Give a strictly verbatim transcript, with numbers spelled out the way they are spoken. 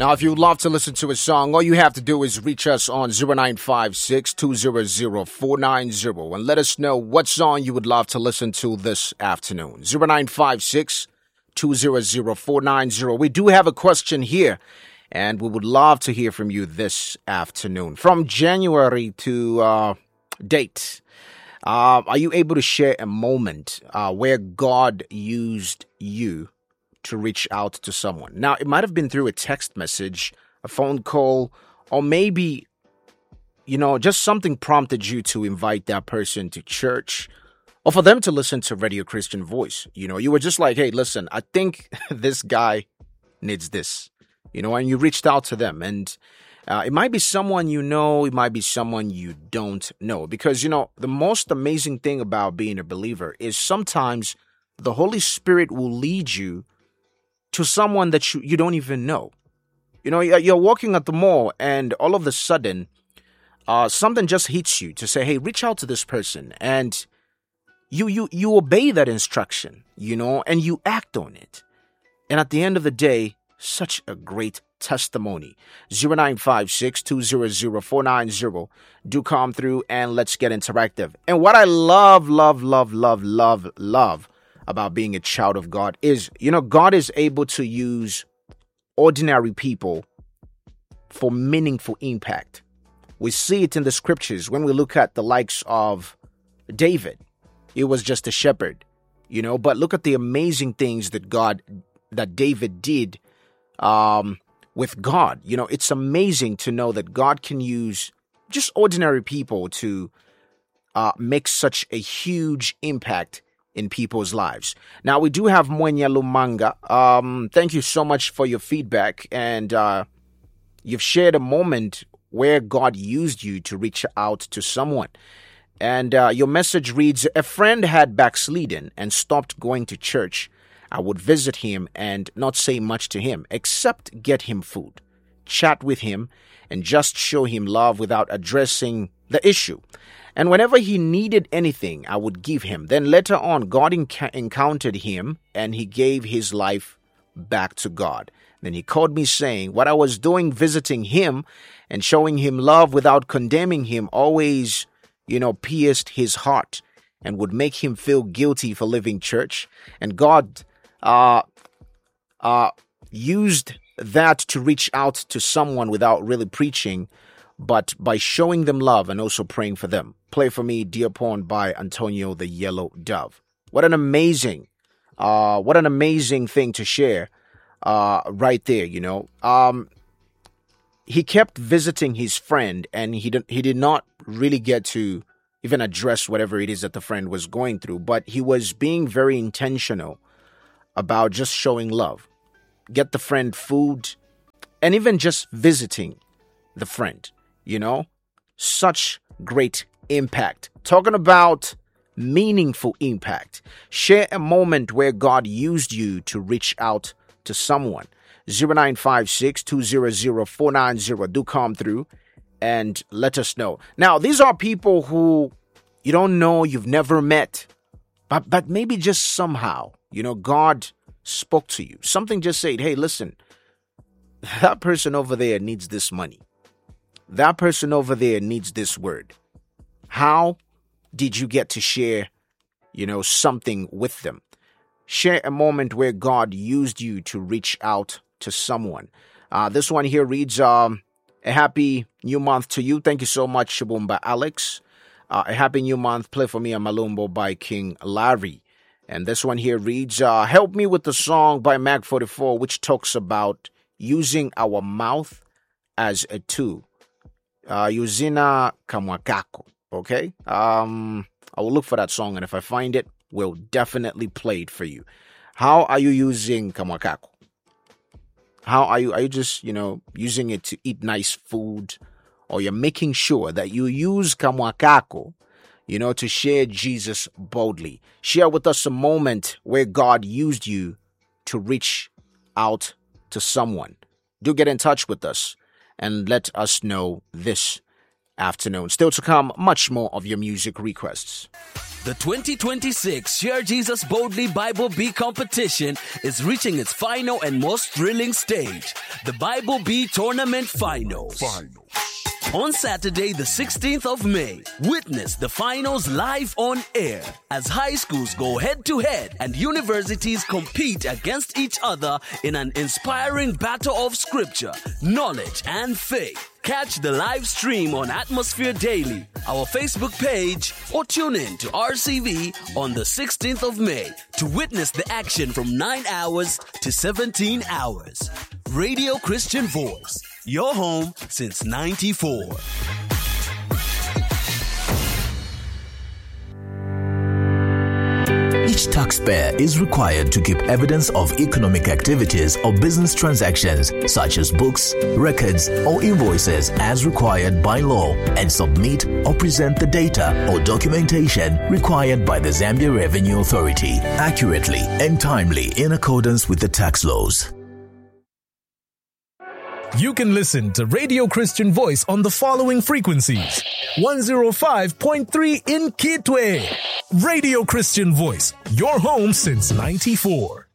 Now, if you'd love to listen to a song, all you have to do is reach us on zero nine five six, two zero zero, four nine zero and let us know what song you would love to listen to this afternoon. zero nine five six, two zero zero, four nine zero. We do have a question here, and we would love to hear from you this afternoon. From January to uh, date, uh, are you able to share a moment uh, where God used you to reach out to someone? Now, it might have been through a text message, a phone call, or maybe, you know, just something prompted you to invite that person to church or for them to listen to Radio Christian Voice. You know, you were just like, hey, listen, I think this guy needs this, you know, and you reached out to them. And uh, it might be someone you know, it might be someone you don't know. Because, you know, the most amazing thing about being a believer is sometimes the Holy Spirit will lead you to someone that you, you don't even know. You know, you're walking at the mall and all of a sudden, uh, something just hits you to say, hey, reach out to this person. And you, you, you obey that instruction, you know, and you act on it. And at the end of the day, such a great testimony. zero nine five six, two zero zero, four nine zero. Do come through and let's get interactive. And what I love, love, love, love, love, love about being a child of God is, you know, God is able to use ordinary people for meaningful impact. We see it in the scriptures when we look at the likes of David. He was just a shepherd, you know, but look at the amazing things that God, that David did um, with God. You know, it's amazing to know that God can use just ordinary people to uh, make such a huge impact in people's lives. Now, we do have Mwenya Lumanga. Um, thank you so much for your feedback. And uh, you've shared a moment where God used you to reach out to someone. And uh, your message reads, a friend had backslidden and stopped going to church. I would visit him and not say much to him, except get him food, chat with him, and just show him love without addressing the issue. And whenever he needed anything, I would give him. Then later on, God enc- encountered him and he gave his life back to God. Then he called me saying what I was doing, visiting him and showing him love without condemning him, always, you know, pierced his heart and would make him feel guilty for leaving church. And God uh, uh, used that to reach out to someone without really preaching, but by showing them love and also praying for them. Play for me, Dear Pawn by Antonio the Yellow Dove. What an amazing, uh, what an amazing thing to share, uh, right there, you know. Um, he kept visiting his friend and he did, he did not really get to even address whatever it is that the friend was going through, but he was being very intentional about just showing love. Get the friend food and even just visiting the friend, you know. Such great impact. Talking about meaningful impact. Share a moment where God used you to reach out to someone. zero nine five six, two zero zero, four nine zero. Do come through and let us know. Now, these are people who you don't know, you've never met, but, but maybe just somehow, you know, God spoke to you. Something just said, hey, listen, that person over there needs this money. That person over there needs this word. How did you get to share, you know, something with them? Share a moment where God used you to reach out to someone. Uh, this one here reads, um, a happy new month to you. Thank you so much, Shabumba Alex. Uh, a happy new month. Play for me a Malumbo by King Larry. And this one here reads, uh, help me with the song by Mag forty-four, which talks about using our mouth as a tool. Uh, Yuzina Kamwakako. Okay. Um, I will look for that song, and if I find it, we'll definitely play it for you. How are you using Kamwakako? How are you? Are you just, you know, using it to eat nice food, or you're making sure that you use Kamwakako, you know, to share Jesus boldly? Share with us a moment where God used you to reach out to someone. Do get in touch with us and let us know this afternoon. Still to come, much more of your music requests. The twenty twenty-six Share Jesus Boldly Bible Bee competition is reaching its final and most thrilling stage, the Bible Bee Tournament Finals. Finals. On Saturday, the sixteenth of May, witness the finals live on air as high schools go head-to-head and universities compete against each other in an inspiring battle of scripture, knowledge, and faith. Catch the live stream on Atmosphere Daily, our Facebook page, or tune in to R C V on the sixteenth of May to witness the action from nine hours to seventeen hours. Radio Christian Voice, your home since ninety-four. Each taxpayer is required to keep evidence of economic activities or business transactions such as books, records, or invoices as required by law and submit or present the data or documentation required by the Zambia Revenue Authority accurately and timely in accordance with the tax laws. You can listen to Radio Christian Voice on the following frequencies. one oh five point three in Kitwe. Radio Christian Voice, your home since ninety-four.